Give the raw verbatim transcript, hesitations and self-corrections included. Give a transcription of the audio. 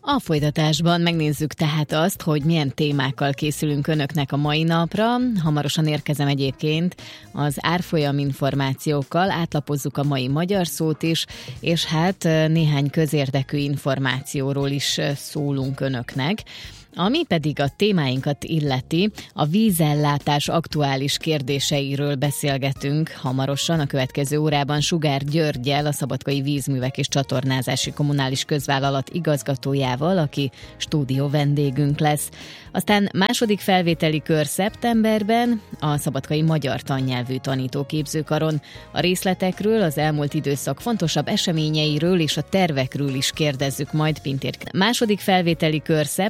A folytatásban megnézzük tehát azt, hogy milyen témákkal készülünk önöknek a mai napra. Hamarosan érkezem egyébként az árfolyam információkkal, átlapozzuk a mai magyar szót is, és hát néhány közérdekű információról is szólunk önöknek. Ami pedig a témáinkat illeti, a vízellátás aktuális kérdéseiről beszélgetünk hamarosan a következő órában Sugár Györggyel, a Szabadkai Vízművek és Csatornázási Kommunális Közvállalat igazgatójával, aki stúdió vendégünk lesz. Aztán második felvételi kör szeptemberben a Szabadkai Magyar Tannyelvű Tanítóképzőkaron. A részletekről, az elmúlt időszak fontosabb eseményeiről és a tervekről is kérdezzük majd Pintér. Második felvételi kör szeptemberben